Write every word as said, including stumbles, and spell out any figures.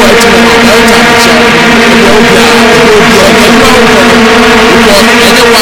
wɔ akyire ma ɛwɔ ta nkyɛn ɛwɔ bi a ɛwɔ bi a ɛnyɛ wa wɔ wɔ ɛnyɛ wa